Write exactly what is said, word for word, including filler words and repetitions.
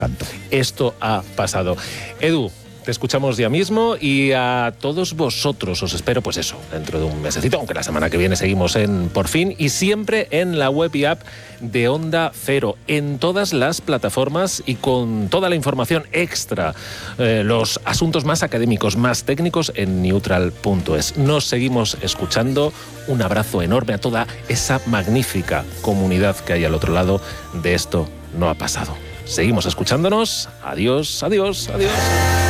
Tanto. Esto ha pasado. Edu, te escuchamos ya mismo y a todos vosotros os espero, pues eso, dentro de un mesecito, aunque la semana que viene seguimos en Por Fin y siempre en la web y app de Onda Cero, en todas las plataformas y con toda la información extra, eh, los asuntos más académicos, más técnicos en neutral punto es. Nos seguimos escuchando. Un abrazo enorme a toda esa magnífica comunidad que hay al otro lado de Esto No Ha Pasado. Seguimos escuchándonos. Adiós, adiós, adiós.